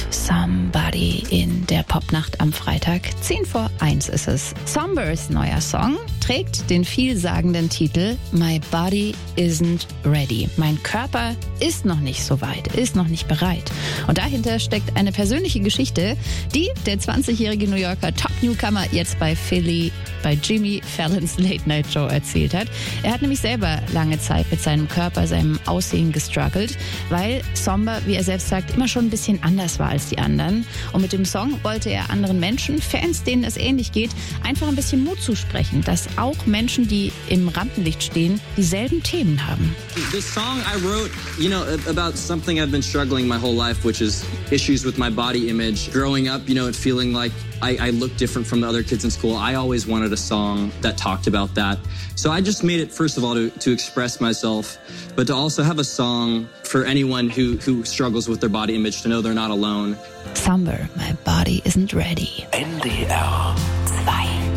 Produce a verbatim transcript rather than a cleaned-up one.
Somebody in der Popnacht am Freitag. zehn vor eins ist es. Sombers neuer Song trägt den vielsagenden Titel My Body Isn't Ready. Mein Körper ist noch nicht so weit, ist noch nicht bereit. Und dahinter steckt eine persönliche Geschichte, die der zwanzigjährige New Yorker Top-Newcomer jetzt bei Philly, bei Jimmy Fallons Late-Night-Show erzählt hat. Er hat nämlich selber lange Zeit mit seinem Körper, seinem Aussehen gestruggelt, weil Somber, wie er selbst sagt, immer schon ein bisschen anders war als die anderen. Und mit dem Song wollte er anderen Menschen, Fans, denen es ähnlich geht, einfach ein bisschen Mut zusprechen, dass auch Menschen, die im Rampenlicht stehen, dieselben Themen haben. This song I wrote, you know, about something I've been struggling my whole life, which is issues with my body image. Growing up, you know, and feeling like I, I look different from the other kids in school. I always wanted a song that talked about that. So I just made it, first of all, to, to express myself, but to also have a song for anyone who, who struggles with their body image, to know they're not alone. Somber, My Body Isn't Ready. N D R zwei.